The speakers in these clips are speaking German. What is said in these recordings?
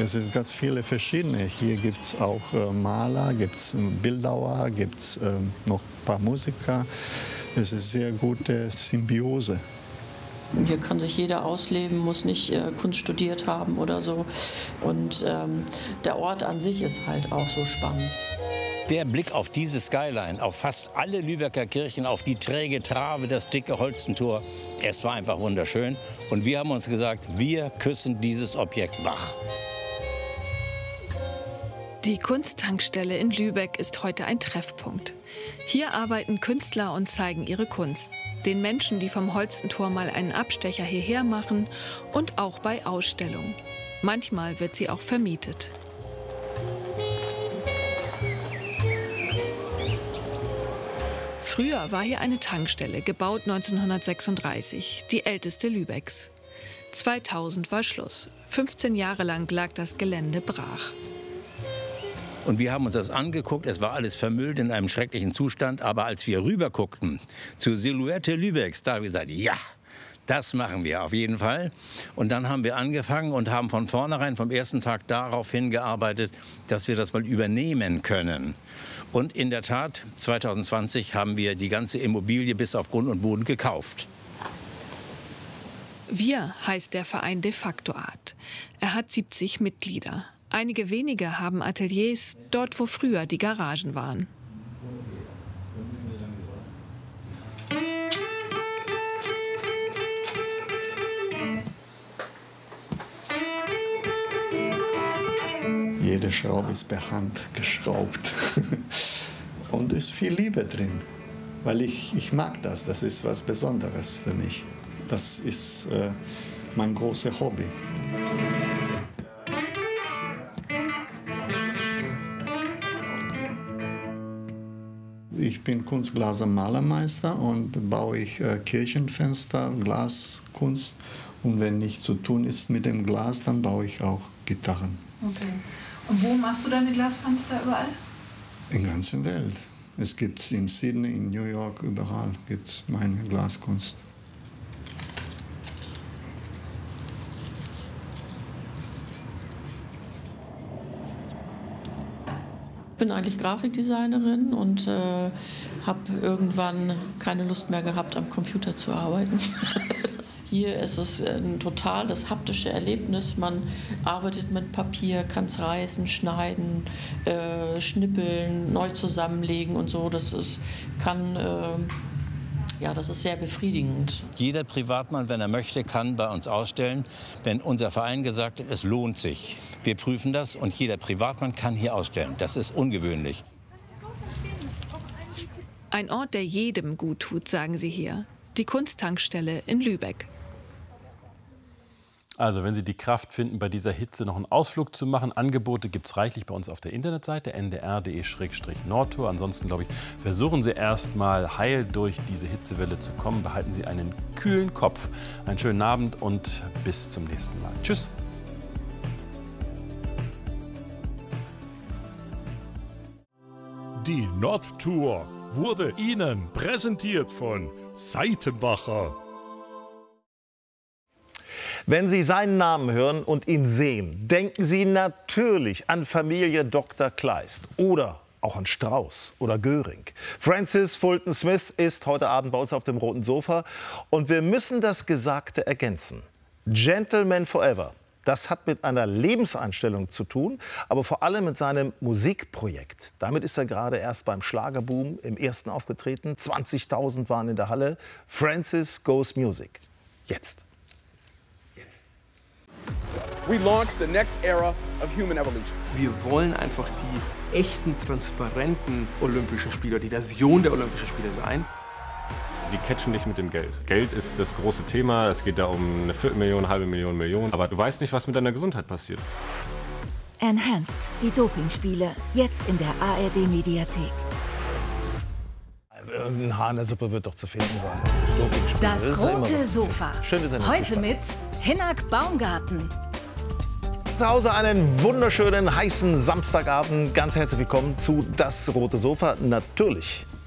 Es ist ganz viele verschiedene. Hier gibt es auch Maler, gibt es Bildhauer, gibt es noch ein paar Musiker. Es ist eine sehr gute Symbiose. Hier kann sich jeder ausleben, muss nicht Kunst studiert haben oder so. Und der Ort an sich ist halt auch so spannend. Der Blick auf diese Skyline, auf fast alle Lübecker Kirchen, auf die träge Trave, das dicke Holstentor, es war einfach wunderschön. Und wir haben uns gesagt, wir küssen dieses Objekt wach. Die Kunsttankstelle in Lübeck ist heute ein Treffpunkt. Hier arbeiten Künstler und zeigen ihre Kunst. Den Menschen, die vom Holstentor mal einen Abstecher hierher machen und auch bei Ausstellungen. Manchmal wird sie auch vermietet. Früher war hier eine Tankstelle, gebaut 1936, die älteste Lübecks. 2000 war Schluss. 15 Jahre lang lag das Gelände brach. Und wir haben uns das angeguckt, es war alles vermüllt in einem schrecklichen Zustand. Aber als wir rüber guckten zur Silhouette Lübecks, da haben wir gesagt, ja, das machen wir auf jeden Fall. Und dann haben wir angefangen und haben von vornherein, vom ersten Tag darauf hingearbeitet, dass wir das mal übernehmen können. Und in der Tat, 2020 haben wir die ganze Immobilie bis auf Grund und Boden gekauft. Wir heißt der Verein De Facto Art. Er hat 70 Mitglieder. Einige wenige haben Ateliers dort, wo früher die Garagen waren. Jede Schraube ist per Hand geschraubt. Und es ist viel Liebe drin, weil ich mag das. Das ist was Besonderes für mich. Das ist mein großes Hobby. Ich bin Kunstglaser-Malermeister und baue ich Kirchenfenster, Glaskunst. Und wenn nichts zu tun ist mit dem Glas, dann baue ich auch Gitarren. Okay. Und wo machst du deine Glasfenster überall? In der ganzen Welt. Es gibt in Sydney, in New York, überall gibt es meine Glaskunst. Ich bin eigentlich Grafikdesignerin und habe irgendwann keine Lust mehr gehabt, am Computer zu arbeiten. Hier ist es ein total das haptische Erlebnis. Man arbeitet mit Papier, kann es reißen, schneiden, schnippeln, neu zusammenlegen und so. Das ist sehr befriedigend. Jeder Privatmann, wenn er möchte, kann bei uns ausstellen. Wenn unser Verein gesagt hat, es lohnt sich. Wir prüfen das und jeder Privatmann kann hier ausstellen. Das ist ungewöhnlich. Ein Ort, der jedem gut tut, sagen sie hier. Die Kunsttankstelle in Lübeck. Also, wenn Sie die Kraft finden, bei dieser Hitze noch einen Ausflug zu machen, Angebote gibt es reichlich bei uns auf der Internetseite ndr.de/Nordtour. Ansonsten, glaube ich, versuchen Sie erst mal heil durch diese Hitzewelle zu kommen. Behalten Sie einen kühlen Kopf. Einen schönen Abend und bis zum nächsten Mal. Tschüss. Die Nordtour wurde Ihnen präsentiert von Seitenbacher. Wenn Sie seinen Namen hören und ihn sehen, denken Sie natürlich an Familie Dr. Kleist oder auch an Strauß oder Göring. Francis Fulton Smith ist heute Abend bei uns auf dem roten Sofa und wir müssen das Gesagte ergänzen. Gentleman Forever. Das hat mit einer Lebenseinstellung zu tun, aber vor allem mit seinem Musikprojekt. Damit ist er gerade erst beim Schlagerboom im ersten aufgetreten. 20.000 waren in der Halle. Francis Goes Music. Jetzt. We launched the next era of human evolution. Wir wollen einfach die echten, transparenten Olympischen Spiele, die Version der Olympischen Spiele sein. Die catchen nicht mit dem Geld. Geld ist das große Thema. Es geht da um eine Viertelmillion, halbe Million, Million. Aber du weißt nicht, was mit deiner Gesundheit passiert. Enhanced, die Dopingspiele. Jetzt in der ARD-Mediathek. Irgendein Haar in der Suppe wird doch zu finden sein. Das rote Sofa. Schön, dass ihr heute mit Hinnerk Baumgarten. Zu Hause einen wunderschönen, heißen Samstagabend. Ganz herzlich willkommen zu Das rote Sofa. Natürlich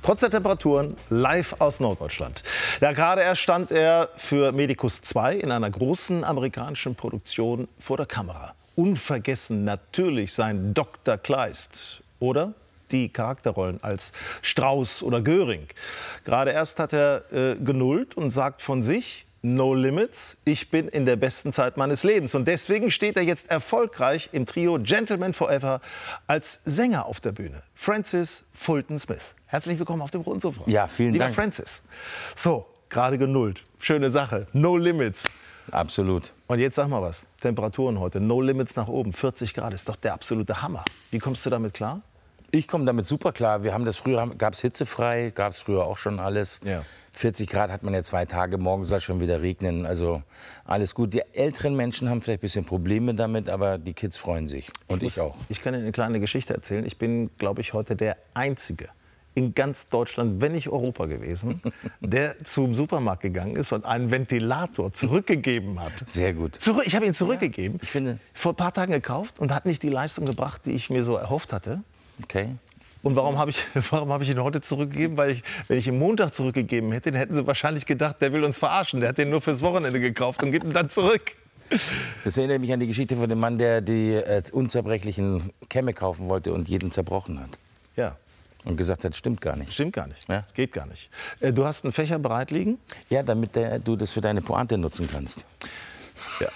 Trotz der Temperaturen live aus Norddeutschland. Ja, gerade erst stand er für Medicus 2 in einer großen amerikanischen Produktion vor der Kamera. Unvergessen natürlich sein Dr. Kleist. Oder die Charakterrollen als Strauß oder Göring. Gerade erst hat er genullt und sagt von sich: No limits, ich bin in der besten Zeit meines Lebens. Und deswegen steht er jetzt erfolgreich im Trio Gentlemen Forever als Sänger auf der Bühne. Francis Fulton Smith. Herzlich willkommen auf dem roten Sofa. Ja, vielen Lieber Dank. Francis. So, gerade genullt. Schöne Sache. No limits. Absolut. Und jetzt sag mal was. Temperaturen heute. No limits nach oben. 40 Grad ist doch der absolute Hammer. Wie kommst du damit klar? Ich komme damit super klar. Wir haben das früher, gab es hitzefrei, gab es früher auch schon alles. Ja. 40 Grad hat man ja 2 Tage, morgen soll es schon wieder regnen. Also alles gut. Die älteren Menschen haben vielleicht ein bisschen Probleme damit, aber die Kids freuen sich. Und ich auch. Ich kann Ihnen eine kleine Geschichte erzählen. Ich bin, glaube ich, heute der Einzige in ganz Deutschland, wenn nicht Europa gewesen, der zum Supermarkt gegangen ist und einen Ventilator zurückgegeben hat. Sehr gut. Ich habe ihn zurückgegeben. Ja, ich finde, vor ein paar Tagen gekauft und hat nicht die Leistung gebracht, die ich mir so erhofft hatte. Okay. Und warum habe ich ihn heute zurückgegeben? Weil wenn ich ihn Montag zurückgegeben hätte, dann hätten sie wahrscheinlich gedacht, der will uns verarschen. Der hat den nur fürs Wochenende gekauft und gibt ihn dann zurück. Das erinnert mich an die Geschichte von dem Mann, der die unzerbrechlichen Kämme kaufen wollte und jeden zerbrochen hat. Ja. Und gesagt hat, stimmt gar nicht. Stimmt gar nicht. Ja? Das geht gar nicht. Du hast einen Fächer bereit liegen? Ja, damit du das für deine Pointe nutzen kannst. Ja.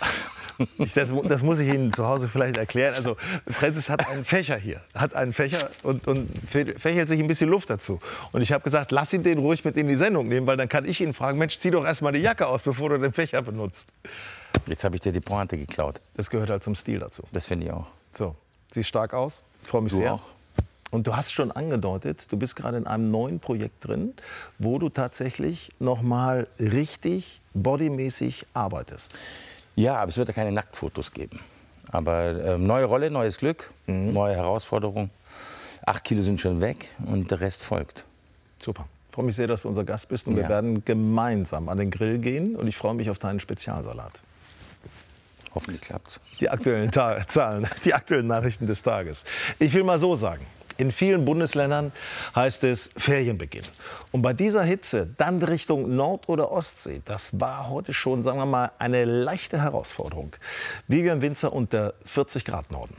Das muss ich Ihnen zu Hause vielleicht erklären. Also Francis hat einen Fächer hier, und fächert sich ein bisschen Luft dazu. Und ich habe gesagt, lass ihn den ruhig mit in die Sendung nehmen, weil dann kann ich ihn fragen, Mensch, zieh doch erst mal die Jacke aus, bevor du den Fächer benutzt. Jetzt habe ich dir die Pointe geklaut. Das gehört halt zum Stil dazu. Das finde ich auch. So, siehst stark aus. Ich freue mich sehr. Du auch. Und du hast schon angedeutet, du bist gerade in einem neuen Projekt drin, wo du tatsächlich noch mal richtig bodymäßig arbeitest. Ja, aber es wird ja keine Nacktfotos geben. Aber neue Rolle, neues Glück, neue Herausforderung. 8 Kilo sind schon weg und der Rest folgt. Super. Ich freue mich sehr, dass du unser Gast bist. Und wir werden gemeinsam an den Grill gehen. Und ich freue mich auf deinen Spezialsalat. Hoffentlich klappt's. Die aktuellen Zahlen, die aktuellen Nachrichten des Tages. Ich will mal so sagen. In vielen Bundesländern heißt es Ferienbeginn. Und bei dieser Hitze dann Richtung Nord- oder Ostsee, das war heute schon, sagen wir mal, eine leichte Herausforderung. Vivian Winzer und der 40 Grad Norden.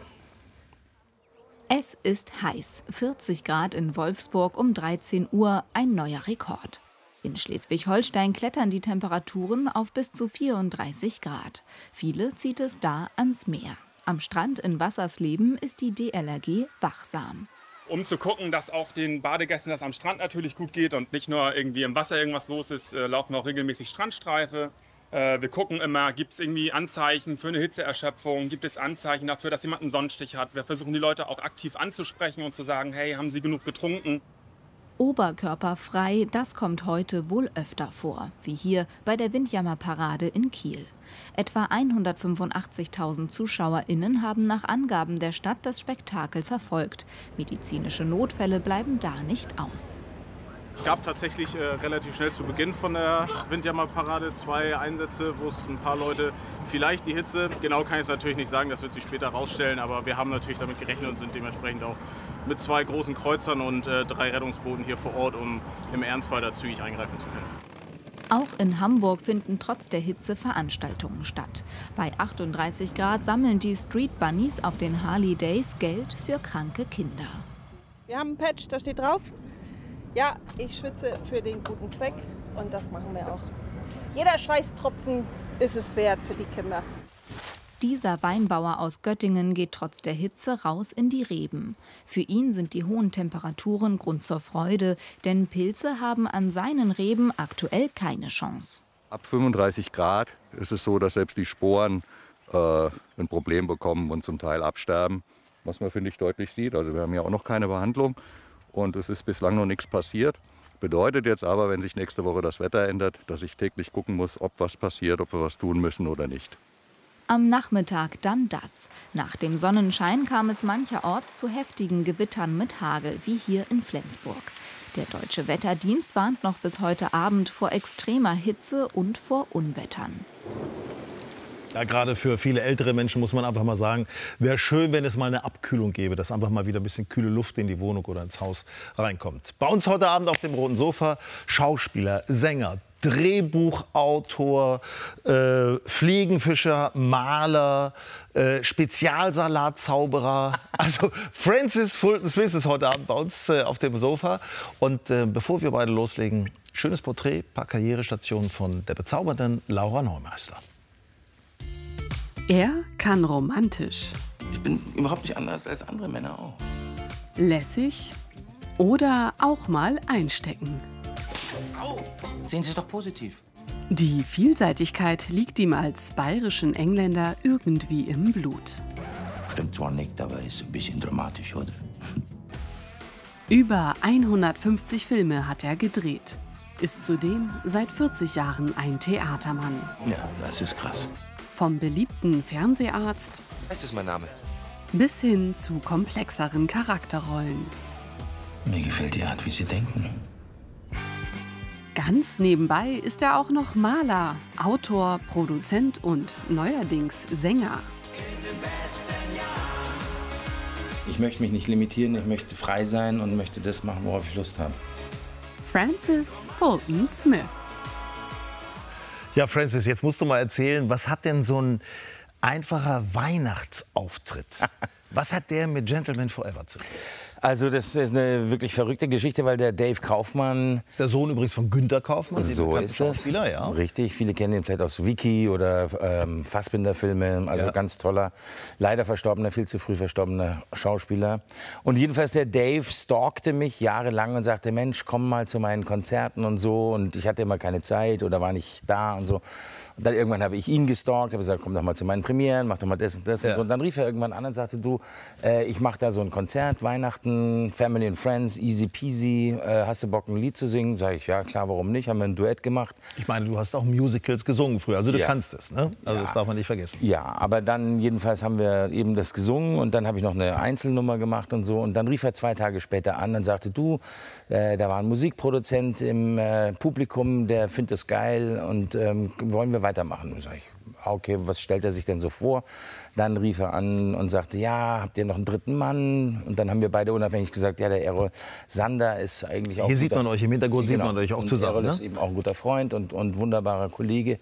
Es ist heiß. 40 Grad in Wolfsburg um 13 Uhr, ein neuer Rekord. In Schleswig-Holstein klettern die Temperaturen auf bis zu 34 Grad. Viele zieht es da ans Meer. Am Strand in Wassersleben ist die DLRG wachsam. Um zu gucken, dass auch den Badegästen das am Strand natürlich gut geht und nicht nur irgendwie im Wasser irgendwas los ist, laufen wir auch regelmäßig Strandstreife. Wir gucken immer, gibt es irgendwie Anzeichen für eine Hitzeerschöpfung, gibt es Anzeichen dafür, dass jemand einen Sonnenstich hat. Wir versuchen die Leute auch aktiv anzusprechen und zu sagen, hey, haben Sie genug getrunken? Oberkörperfrei, das kommt heute wohl öfter vor, wie hier bei der Windjammerparade in Kiel. Etwa 185.000 ZuschauerInnen haben nach Angaben der Stadt das Spektakel verfolgt. Medizinische Notfälle bleiben da nicht aus. Es gab tatsächlich relativ schnell zu Beginn von der Windjammerparade 2 Einsätze, wo es ein paar Leute vielleicht die Hitze, genau kann ich es natürlich nicht sagen, das wird sich später rausstellen, aber wir haben natürlich damit gerechnet und sind dementsprechend auch mit 2 großen Kreuzern und 3 Rettungsbooten hier vor Ort, um im Ernstfall da zügig eingreifen zu können. Auch in Hamburg finden trotz der Hitze Veranstaltungen statt. Bei 38 Grad sammeln die Street Bunnies auf den Harley Days Geld für kranke Kinder. Wir haben ein Patch, da steht drauf: Ja, ich schwitze für den guten Zweck, und das machen wir auch. Jeder Schweißtropfen ist es wert für die Kinder. Dieser Weinbauer aus Göttingen geht trotz der Hitze raus in die Reben. Für ihn sind die hohen Temperaturen Grund zur Freude, denn Pilze haben an seinen Reben aktuell keine Chance. Ab 35 Grad ist es so, dass selbst die Sporen ein Problem bekommen und zum Teil absterben, was man, finde ich, deutlich sieht. Also wir haben ja auch noch keine Behandlung und es ist bislang noch nichts passiert. Bedeutet jetzt aber, wenn sich nächste Woche das Wetter ändert, dass ich täglich gucken muss, ob was passiert, ob wir was tun müssen oder nicht. Am Nachmittag dann das. Nach dem Sonnenschein kam es mancherorts zu heftigen Gewittern mit Hagel, wie hier in Flensburg. Der Deutsche Wetterdienst warnt noch bis heute Abend vor extremer Hitze und vor Unwettern. Ja, gerade für viele ältere Menschen muss man einfach mal sagen, wäre schön, wenn es mal eine Abkühlung gäbe, dass einfach mal wieder ein bisschen kühle Luft in die Wohnung oder ins Haus reinkommt. Bei uns heute Abend auf dem roten Sofa Schauspieler, Sänger, Drehbuchautor, Fliegenfischer, Maler, Spezialsalatzauberer. Also Francis Fulton Smith ist heute Abend bei uns auf dem Sofa. Und bevor wir beide loslegen, schönes Porträt, paar Karrierestationen von der bezaubernden Laura Neumeister. Er kann romantisch. Ich bin überhaupt nicht anders als andere Männer auch. Lässig oder auch mal einstecken. Sehen Sie doch positiv. Die Vielseitigkeit liegt ihm als bayerischen Engländer irgendwie im Blut. Stimmt zwar nicht, aber ist ein bisschen dramatisch, oder? Über 150 Filme hat er gedreht. Ist zudem seit 40 Jahren ein Theatermann. Ja, das ist krass. Vom beliebten Fernseharzt Das ist mein Name. bis hin zu komplexeren Charakterrollen. Mir gefällt die Art, wie Sie denken. Ganz nebenbei ist er auch noch Maler, Autor, Produzent und neuerdings Sänger. Ich möchte mich nicht limitieren, ich möchte frei sein und möchte das machen, worauf ich Lust habe. Francis Fulton Smith. Ja, Francis, jetzt musst du mal erzählen, was hat denn so ein einfacher Weihnachtsauftritt? Was hat der mit Gentleman Forever zu tun? Also das ist eine wirklich verrückte Geschichte, weil der Dave Kaufmann... Ist der Sohn übrigens von Günter Kaufmann, dem So bekannten ist es. Schauspieler, ja. Richtig, viele kennen ihn vielleicht aus Wiki oder Fassbinder-Filme. Also Ja. ganz toller, leider verstorbener, viel zu früh verstorbener Schauspieler. Und jedenfalls der Dave stalkte mich jahrelang und sagte, Mensch, komm mal zu meinen Konzerten und so. Und ich hatte immer keine Zeit oder war nicht da und so. Und dann irgendwann habe ich ihn gestalkt, habe gesagt, komm doch mal zu meinen Premieren, mach doch mal das und das. Und so. Und dann rief er irgendwann an und sagte, du, ich mache da so ein Konzert, Weihnachten, Family and Friends, easy peasy, hast du Bock, ein Lied zu singen? Sag ich, ja klar, warum nicht? Haben wir ein Duett gemacht. Ich meine, du hast auch Musicals gesungen früher, also du Ja. kannst es, ne? Also Ja. das darf man nicht vergessen. Ja, aber dann jedenfalls haben wir eben das gesungen und dann habe ich noch eine Einzelnummer gemacht und so. Und dann rief er 2 Tage später an und sagte, du, da war ein Musikproduzent im Publikum, der findet das geil und wollen wir weitermachen? Sag ich, okay, was stellt er sich denn so vor? Dann rief er an und sagte, ja, habt ihr noch einen dritten Mann? Und dann haben wir beide unabhängig gesagt, ja, der Errol Sander ist eigentlich auch... Hier sieht man euch, im Hintergrund sieht man euch auch und zusammen, Errol ne? ist eben auch ein guter Freund und wunderbarer Kollege.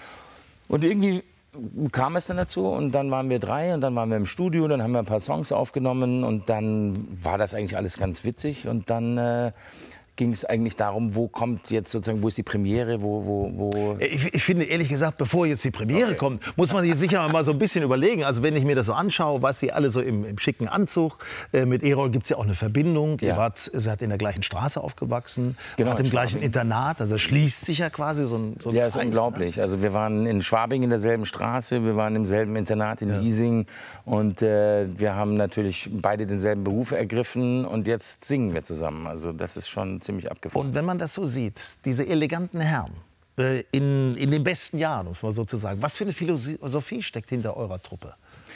Und irgendwie kam es dann dazu und dann waren wir 3 und dann waren wir im Studio, dann haben wir ein paar Songs aufgenommen und dann war das eigentlich alles ganz witzig und dann ging es eigentlich darum, wo kommt jetzt sozusagen, wo ist die Premiere, wo... Ich finde, ehrlich gesagt, bevor jetzt die Premiere kommt, muss man sich sicher mal so ein bisschen überlegen. Also wenn ich mir das so anschaue, was sie alle so im schicken Anzug, mit Errol gibt es ja auch eine Verbindung. Ja. Sie hat in der gleichen Straße aufgewachsen, Genau, hat im in gleichen Schwabing. Internat, also schließt sich ja quasi so ein Ja, ist Kreis, unglaublich. Also wir waren in Schwabing in derselben Straße, wir waren im selben Internat in Giesing und wir haben natürlich beide denselben Beruf ergriffen und jetzt singen wir zusammen. Also das ist schon ziemlich abgefahren. Und wenn man das so sieht, diese eleganten Herren in den besten Jahren, muss man sozusagen, was für eine Philosophie steckt hinter eurer Truppe?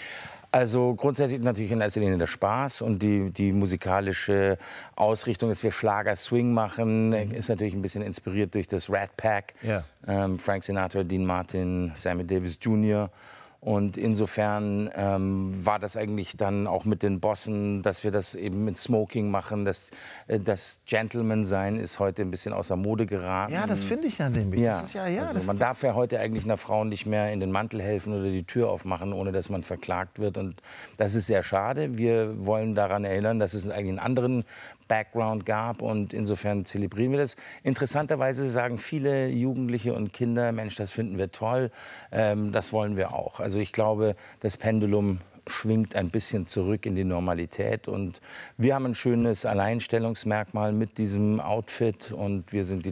Also grundsätzlich natürlich in erster Linie der Spaß und die musikalische Ausrichtung, dass wir Schlager-Swing machen, ist natürlich ein bisschen inspiriert durch das Rat Pack. Ja. Frank Sinatra, Dean Martin, Sammy Davis Jr. Und insofern war das eigentlich dann auch mit den Bossen, dass wir das eben mit Smoking machen. Das Gentleman-Sein ist heute ein bisschen außer Mode geraten. Ja, das finde ich ja nämlich. Ja, Das ist ja, also das man darf ja heute eigentlich einer Frau nicht mehr in den Mantel helfen oder die Tür aufmachen, ohne dass man verklagt wird. Und das ist sehr schade. Wir wollen daran erinnern, dass es eigentlich einen anderen Background gab und insofern zelebrieren wir das. Interessanterweise sagen viele Jugendliche und Kinder, Mensch, das finden wir toll, das wollen wir auch. Also ich glaube, das Pendulum schwingt ein bisschen zurück in die Normalität und wir haben ein schönes Alleinstellungsmerkmal mit diesem Outfit und wir sind die